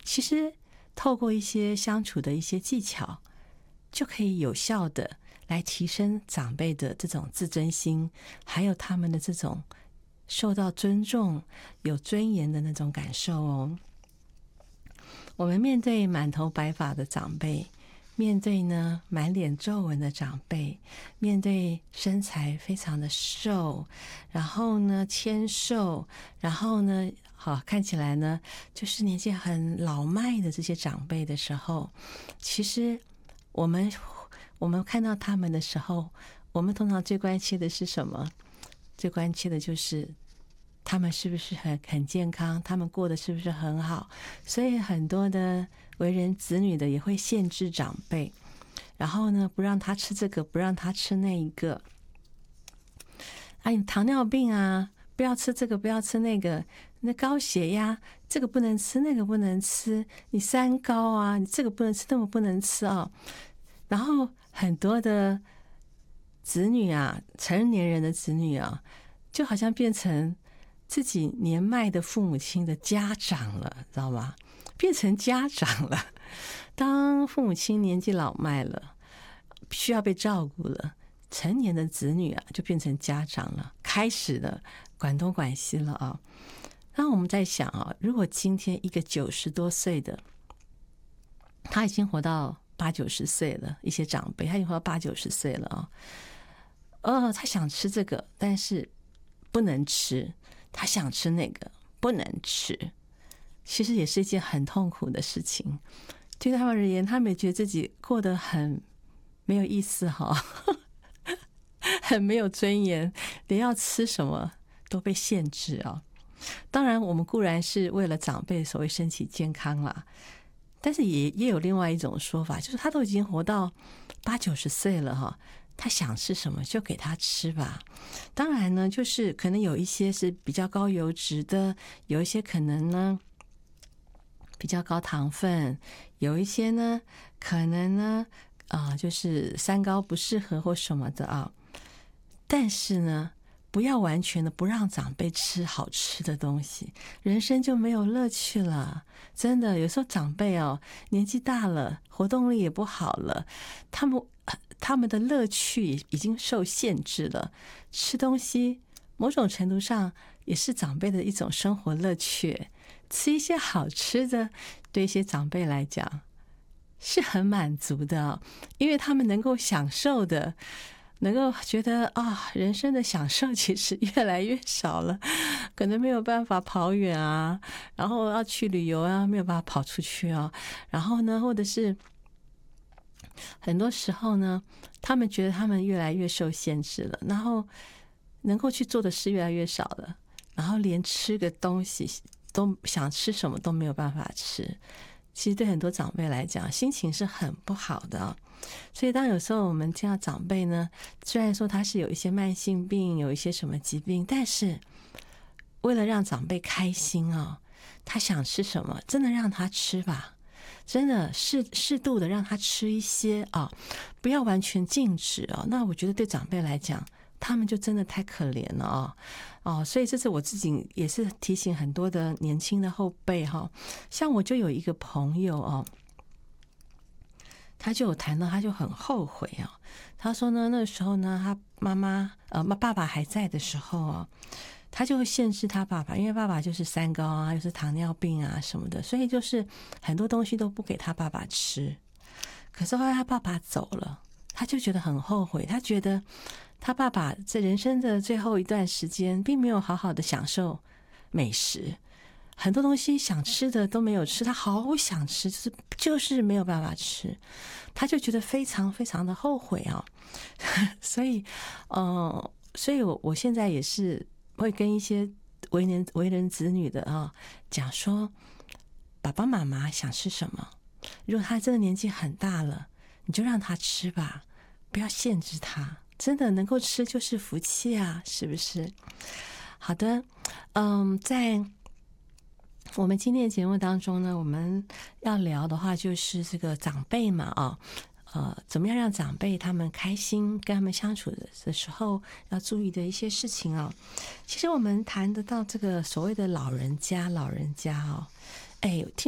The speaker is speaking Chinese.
其实透过一些相处的一些技巧，就可以有效的来提升长辈的这种自尊心，还有他们的这种受到尊重、有尊严的那种感受哦。我们面对满头白发的长辈，面对呢满脸皱纹的长辈，面对身材非常的瘦，然后呢纤瘦，然后呢看起来呢就是年纪很老迈的这些长辈的时候，其实我们看到他们的时候，我们通常最关切的是什么？最关切的就是他们是不是很健康，他们过得是不是很好。所以很多的为人子女的也会限制长辈，然后呢不让他吃这个，不让他吃那一个。你糖尿病啊，不要吃这个，不要吃那个。那高血压，这个不能吃，那个不能吃。你三高啊，你这个不能吃，那个不能吃啊。然后很多的子女啊，成年人的子女啊，就好像变成自己年迈的父母亲的家长了，知道吗？变成家长了。当父母亲年纪老迈了，需要被照顾了，成年的子女啊，就变成家长了，开始了管东管西了啊。那我们在想啊，如果今天一个90多岁的，他已经活到80-90岁了，一些长辈他已经活到80-90岁了啊，他想吃这个，但是不能吃，他想吃那个，不能吃，其实也是一件很痛苦的事情。对他们而言，他们也觉得自己过得很没有意思很没有尊严，连要吃什么都被限制啊。当然我们固然是为了长辈所谓身体健康啦，但是也有另外一种说法，就是他都已经活到80-90岁了他想吃什么就给他吃吧。当然呢，就是可能有一些是比较高油脂的，有一些可能呢比较高糖分，有一些呢可能呢就是三高不适合或什么的啊。但是呢，不要完全的不让长辈吃好吃的东西，人生就没有乐趣了。真的，有时候长辈年纪大了，活动力也不好了，他们的乐趣已经受限制了。吃东西某种程度上也是长辈的一种生活乐趣，吃一些好吃的对一些长辈来讲是很满足的，因为他们能够享受的，能够觉得人生的享受其实越来越少了，可能没有办法跑远啊，然后要去旅游啊，没有办法跑出去啊，然后呢，或者是很多时候呢，他们觉得他们越来越受限制了，然后能够去做的事越来越少了，然后连吃个东西都想吃什么都没有办法吃。其实对很多长辈来讲，心情是很不好的所以当有时候我们听到长辈呢，虽然说他是有一些慢性病，有一些什么疾病，但是为了让长辈开心他想吃什么真的让他吃吧，真的适度的让他吃一些不要完全禁止那我觉得对长辈来讲，他们就真的太可怜了所以这次我自己也是提醒很多的年轻的后辈像我就有一个朋友他就有谈到，他就很后悔他说呢，那个时候呢，他爸爸还在的时候他就会限制他爸爸，因为爸爸就是三高啊，又是糖尿病啊什么的，所以就是很多东西都不给他爸爸吃。可是后来他爸爸走了，他就觉得很后悔，他觉得他爸爸在人生的最后一段时间并没有好好的享受美食，很多东西想吃的都没有吃，他好想吃，就是没有办法吃，他就觉得非常非常的后悔所以我现在也是会跟一些为人子女的讲说，爸爸妈妈想吃什么，如果他真的年纪很大了，你就让他吃吧，不要限制他，真的能够吃就是福气啊，是不是？好的，在我们今天的节目当中呢，我们要聊的话就是这个长辈嘛怎么样让长辈他们开心，跟他们相处的时候要注意的一些事情其实我们谈得到这个所谓的老人家